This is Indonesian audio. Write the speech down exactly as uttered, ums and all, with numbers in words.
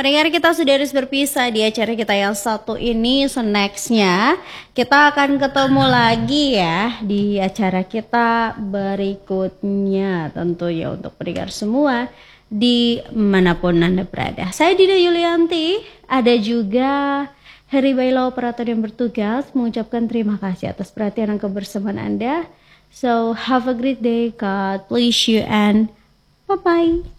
pendengar, kita sudah harus berpisah di acara kita yang satu ini. So nextnya kita akan ketemu lagi ya di acara kita berikutnya, tentunya untuk pendengar semua di manapun Anda berada. Saya Dina Yulianti, ada juga Heri Bailo operator yang bertugas, mengucapkan terima kasih atas perhatian dan kebersamaan Anda. So have a great day, God bless you and bye bye.